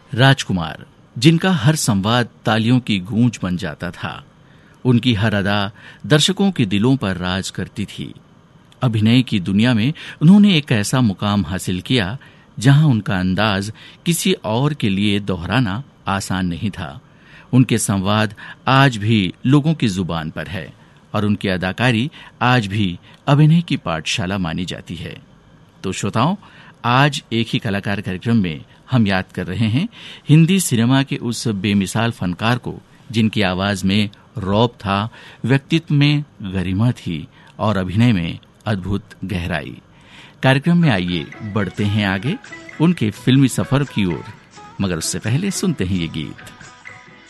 राजकुमार, जिनका हर संवाद तालियों की गूंज बन जाता था। उनकी हर अदा दर्शकों के दिलों पर राज करती थी। अभिनय की दुनिया में उन्होंने एक ऐसा मुकाम हासिल किया जहां उनका अंदाज किसी और के लिए दोहराना आसान नहीं था। उनके संवाद आज भी लोगों की जुबान पर है और उनकी अदाकारी आज भी अभिनय की पाठशाला मानी जाती है। तो श्रोताओं, आज एक ही कलाकार कार्यक्रम में हम याद कर रहे हैं हिंदी सिनेमा के उस बेमिसाल फनकार को जिनकी आवाज में रौब था, व्यक्तित्व में गरिमा थी और अभिनय में अद्भुत गहराई। कार्यक्रम में आइए बढ़ते हैं आगे उनके फिल्मी सफर की ओर, मगर उससे पहले सुनते हैं ये गीत।